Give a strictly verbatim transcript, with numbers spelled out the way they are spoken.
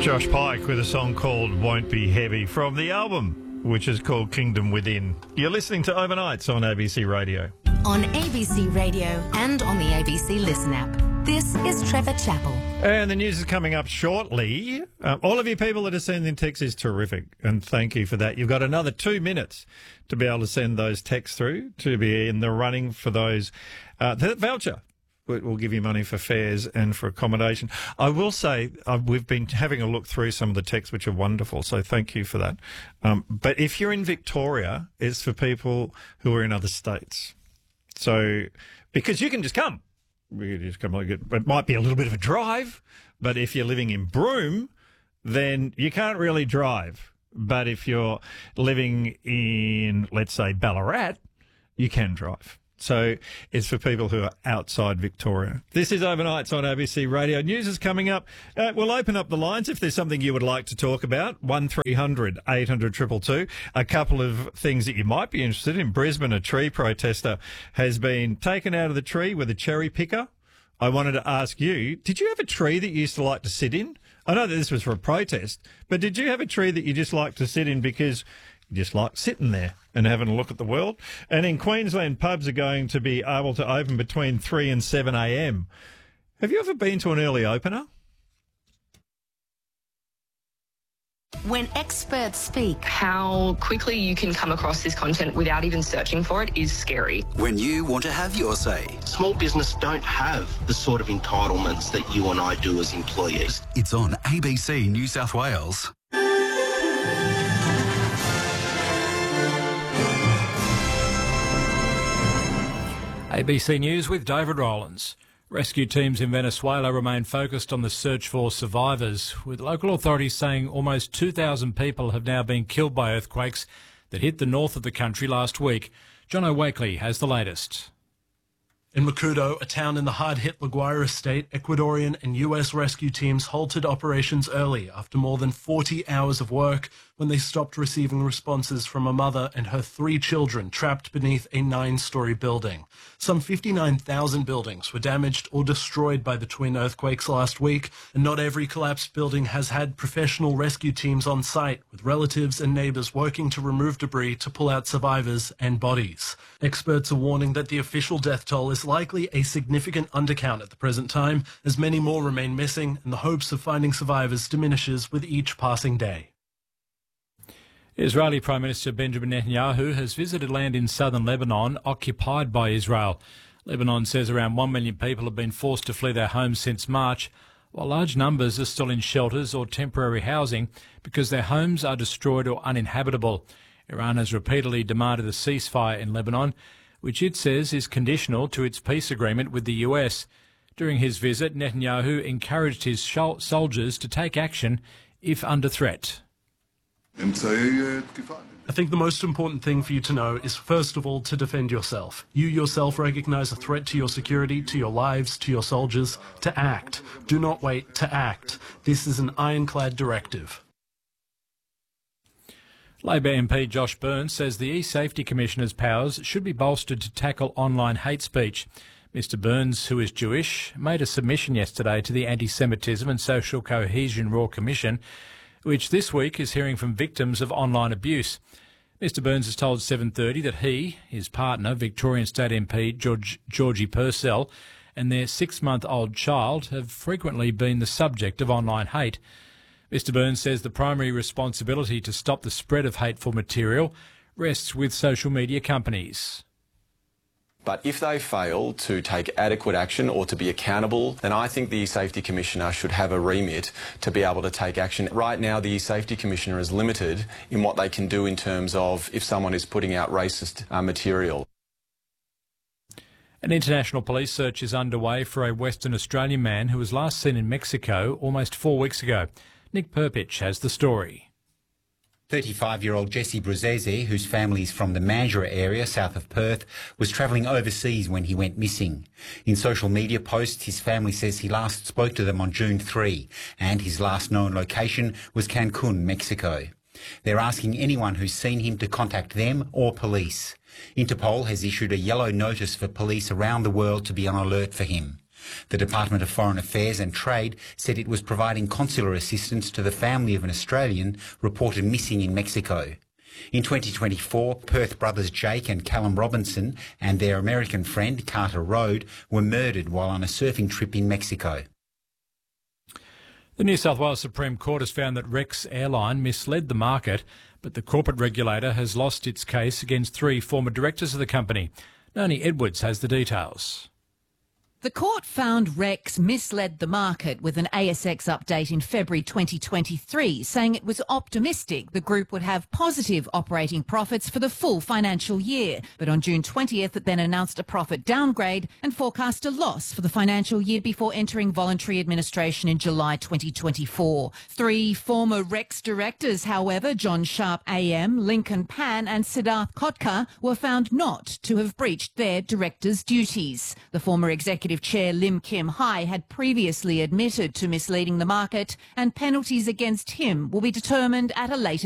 Josh Pike with a song called Won't Be Heavy from the album, which is called Kingdom Within. You're listening to Overnights on A B C Radio. On A B C Radio and on the A B C Listen app. This is Trevor Chappell. And the news is coming up shortly. Uh, all of you people that are sending texts is terrific, and thank you for that. You've got another two minutes to be able to send those texts through to be in the running for those uh, that voucher. We'll give you money for fares and for accommodation. I will say uh, we've been having a look through some of the texts, which are wonderful, so thank you for that. Um, but if you're in Victoria, it's for people who are in other states. So, because you can just come. You can just come like it. It might be a little bit of a drive, but if you're living in Broome, then you can't really drive. But if you're living in, let's say, Ballarat, you can drive. So it's for people who are outside Victoria. This is Overnights on A B C Radio. News is coming up. Uh, we'll open up the lines if there's something you would like to talk about. one three hundred eight hundred two two two. A couple of things that you might be interested in. Brisbane, a tree protester has been taken out of the tree with a cherry picker. I wanted to ask you, did you have a tree that you used to like to sit in? I know that this was for a protest, but did you have a tree that you just like to sit in because you just like sitting there and having a look at the world? And in Queensland, pubs are going to be able to open between three and seven a.m. Have you ever been to an early opener? When experts speak, how quickly you can come across this content without even searching for it is scary. When you want to have your say. Small business don't have the sort of entitlements that you and I do as employees. It's on A B C New South Wales. A B C News with David Rowlands. Rescue teams in Venezuela remain focused on the search for survivors, with local authorities saying almost two thousand people have now been killed by earthquakes that hit the north of the country last week. John O'Wakely has the latest. In Macuto, a town in the hard-hit La Guaira state, Ecuadorian and U S rescue teams halted operations early after more than forty hours of work when they stopped receiving responses from a mother and her three children trapped beneath a nine-story building. Some fifty-nine thousand buildings were damaged or destroyed by the twin earthquakes last week, and not every collapsed building has had professional rescue teams on site, with relatives and neighbours working to remove debris to pull out survivors and bodies. Experts are warning that the official death toll is likely a significant undercount at the present time, as many more remain missing and the hopes of finding survivors diminishes with each passing day. Israeli Prime Minister Benjamin Netanyahu has visited land in southern Lebanon occupied by Israel. Lebanon says around one million people have been forced to flee their homes since March, while large numbers are still in shelters or temporary housing because their homes are destroyed or uninhabitable. Iran has repeatedly demanded a ceasefire in Lebanon, which it says is conditional to its peace agreement with the U S. During his visit, Netanyahu encouraged his soldiers to take action if under threat. I think the most important thing for you to know is, first of all, to defend yourself. You yourself recognise a threat to your security, to your lives, to your soldiers. To act. Do not wait, to act. This is an ironclad directive. Labor M P Josh Burns says the e-Safety Commissioner's powers should be bolstered to tackle online hate speech. Mister Burns, who is Jewish, made a submission yesterday to the Anti-Semitism and Social Cohesion Royal Commission, which this week is hearing from victims of online abuse. Mister Burns has told seven thirty that he, his partner, Victorian State M P George, Georgie Purcell, and their six-month-old child have frequently been the subject of online hate. Mister Burns says the primary responsibility to stop the spread of hateful material rests with social media companies. But if they fail to take adequate action or to be accountable, then I think the E-Safety Commissioner should have a remit to be able to take action. Right now, the E-Safety Commissioner is limited in what they can do in terms of if someone is putting out racist uh, material. An international police search is underway for a Western Australian man who was last seen in Mexico almost four weeks ago. Nick Perpich has the story. thirty-five-year-old Jesse Bruzzese, whose family is from the Mandurah area south of Perth, was travelling overseas when he went missing. In social media posts, his family says he last spoke to them on June third, and his last known location was Cancun, Mexico. They're asking anyone who's seen him to contact them or police. Interpol has issued a yellow notice for police around the world to be on alert for him. The Department of Foreign Affairs and Trade said it was providing consular assistance to the family of an Australian reported missing in Mexico. In twenty twenty-four, Perth brothers Jake and Callum Robinson and their American friend Carter Rode were murdered while on a surfing trip in Mexico. The New South Wales Supreme Court has found that Rex Airline misled the market, but the corporate regulator has lost its case against three former directors of the company. Noni Edwards has the details. The court found Rex misled the market with an A S X update in February twenty twenty-three, saying it was optimistic the group would have positive operating profits for the full financial year. But on June twentieth, it then announced a profit downgrade and forecast a loss for the financial year before entering voluntary administration in July twenty twenty-four. Three former Rex directors, however, John Sharp A M, Lincoln Pan and Siddharth Kotkar, were found not to have breached their directors' duties. The former executive Chair Lim Kim Hai had previously admitted to misleading the market, and penalties against him will be determined at a later